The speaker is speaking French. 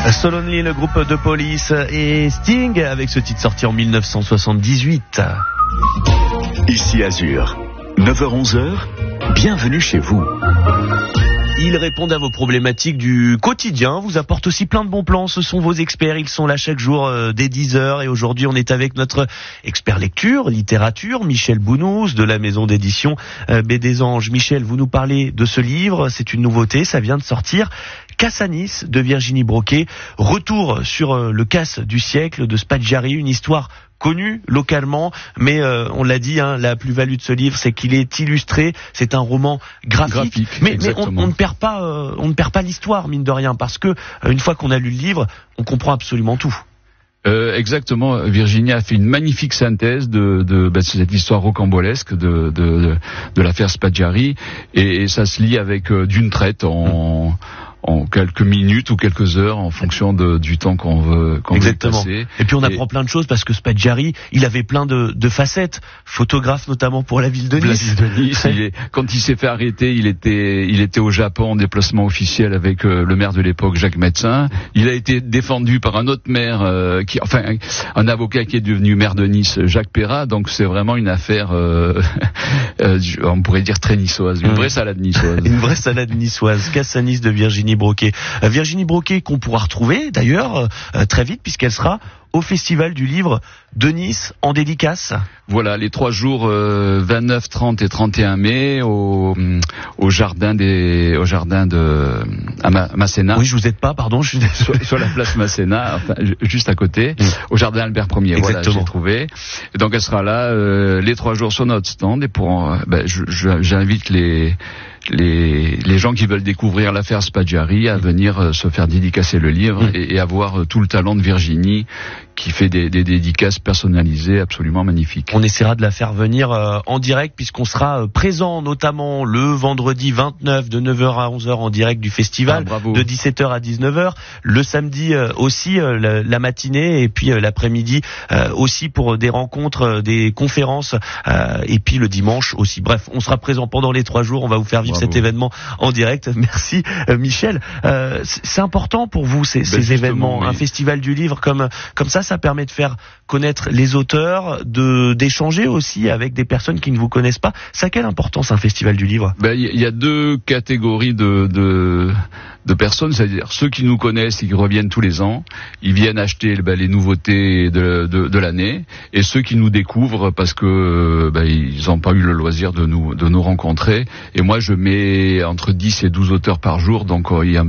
So Lonely, le groupe de Police, et Sting avec ce titre sorti en 1978. Ici Azur, 9h-11h, bienvenue chez vous. Ils répondent à vos problématiques du quotidien, vous apportent aussi plein de bons plans, ce sont vos experts, ils sont là chaque jour dès 10h, et aujourd'hui on est avec notre expert lecture, littérature, Michel Bounous de la maison d'édition Baie des Anges. Michel, vous nous parlez de ce livre, c'est une nouveauté, ça vient de sortir, Cassanis de Virginie Broquet, retour sur le casse du siècle de Spadjari, une histoire connu localement, mais on l'a dit, la plus-value de ce livre, c'est qu'il est illustré. C'est un roman graphique. Mais on ne perd pas l'histoire, mine de rien, parce que une fois qu'on a lu le livre, on comprend absolument tout. Exactement. Virginie a fait une magnifique synthèse de cette histoire rocambolesque de l'affaire Spadjari, et ça se lit avec d'une traite en quelques minutes ou quelques heures en fonction du temps qu'on veut passer. Et puis on apprend plein de choses parce que Spadjari, il avait plein de facettes, photographe notamment pour la ville de Nice. Quand il s'est fait arrêter, il était au Japon en déplacement officiel avec le maire de l'époque, Jacques Médecin. Il a été défendu par un autre maire, un avocat qui est devenu maire de Nice, Jacques Perrat. Donc c'est vraiment une affaire, on pourrait dire très niçoise, une vraie salade niçoise. Une vraie salade niçoise, Cassanis de Virginie Broquet. Virginie Broquet qu'on pourra retrouver d'ailleurs très vite puisqu'elle sera au Festival du Livre de Nice en dédicace. Voilà, les 3 jours 29, 30 et 31 mai au jardin à Masséna. Oui, je vous aide pas, pardon. Sur la place Masséna, enfin, juste à côté, au jardin Albert Ier. Exactement. Voilà, j'ai trouvé. Et donc elle sera là les 3 jours sur notre stand, et j'invite les gens qui veulent découvrir l'affaire Spadjari à venir se faire dédicacer le livre et avoir tout le talent de Virginie qui fait des dédicaces personnalisées absolument magnifiques. On essaiera de la faire venir en direct puisqu'on sera présent notamment le vendredi 29 de 9h à 11h en direct du festival, de 17h à 19h, le samedi aussi la matinée, et puis l'après-midi aussi pour des rencontres, des conférences, et puis le dimanche aussi. Bref, on sera présent pendant les 3 jours, on va vous faire vivre cet événement en direct. Merci Michel. C'est important pour vous ces événements, oui. Un festival du livre comme ça permet de faire connaître les auteurs, d'échanger aussi avec des personnes qui ne vous connaissent pas. Ça a quelle importance un festival du livre ? Il y a 2 catégories de personnes, c'est-à-dire ceux qui nous connaissent et qui reviennent tous les ans, ils viennent acheter les nouveautés de l'année, et ceux qui nous découvrent parce que ils n'ont pas eu le loisir de nous rencontrer. Et moi je mets entre 10 et 12 auteurs par jour, donc il y a